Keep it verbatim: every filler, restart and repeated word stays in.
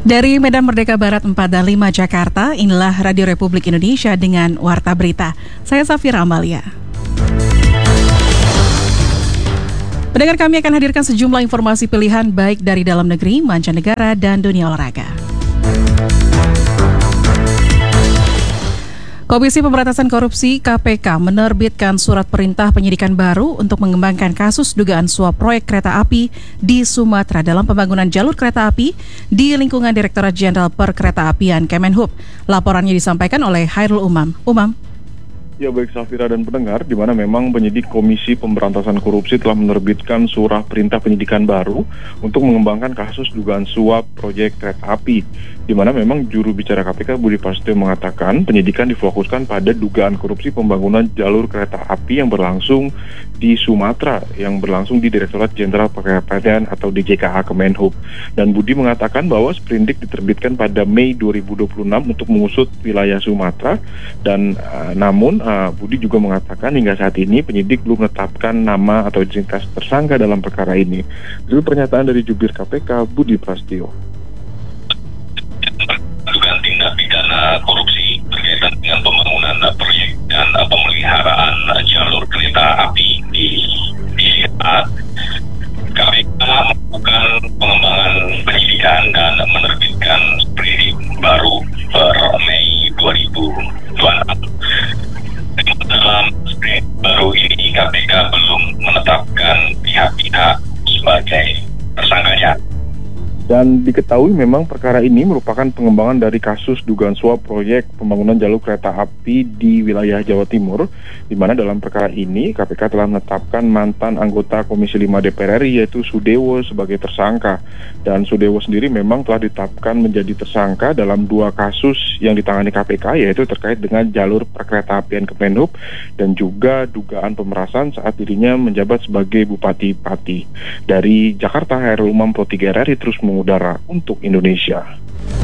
Dari Medan Merdeka Barat empat dan lima Jakarta, inilah Radio Republik Indonesia dengan Warta Berita. Saya Safira Amalia. Pendengar, kami akan hadirkan sejumlah informasi pilihan baik dari dalam negeri, mancanegara, dan dunia olahraga. Komisi Pemberantasan Korupsi K P K menerbitkan surat perintah penyidikan baru untuk mengembangkan kasus dugaan suap proyek kereta api di Sumatera dalam pembangunan jalur kereta api di lingkungan Direktorat Jenderal Perkeretaapian Kemenhub. Laporannya disampaikan oleh Hairul Umam. Umam. Ya, baik Safira dan pendengar, di mana memang penyidik Komisi Pemberantasan Korupsi telah menerbitkan surat perintah penyidikan baru untuk mengembangkan kasus dugaan suap proyek kereta api, di mana memang juru bicara K P K Budi Prasetyo mengatakan penyidikan difokuskan pada dugaan korupsi pembangunan jalur kereta api yang berlangsung di Sumatera, yang berlangsung di Direktorat Jenderal Perkeretaapian atau D J K H Kemenhub. Dan Budi mengatakan bahwa sprindik diterbitkan pada Mei dua ribu dua puluh enam untuk mengusut wilayah Sumatera, dan uh, namun Uh, Budi juga mengatakan hingga saat ini penyidik belum menetapkan nama atau identitas tersangka dalam perkara ini. Itu pernyataan dari jubir K P K Budi Prasetyo. Dugaan tindak pidana korupsi berkaitan dengan pembangunan proyek dan uh, pemeliharaan uh, jalur kereta api di di uh, K P K melakukan pengembangan penyidikan dan menerbitkan sprindik baru per Mei dua ribu dua puluh enam. Dalam sprindik baru ini K P K belum menetapkan pihak-pihak sebagai tersangkanya. Dan diketahui memang perkara ini merupakan pengembangan dari kasus dugaan suap proyek pembangunan jalur kereta api di wilayah Jawa Timur, di mana dalam perkara ini K P K telah menetapkan mantan anggota Komisi lima D P R R I yaitu Sudewo sebagai tersangka. Dan Sudewo sendiri memang telah ditetapkan menjadi tersangka dalam dua kasus yang ditangani K P K, yaitu terkait dengan jalur perkeretaapian Kemenhub dan juga dugaan pemerasan saat dirinya menjabat sebagai Bupati Pati. Dari Jakarta, Hairul Umam Pro tiga R R I terus mengudara untuk Indonesia.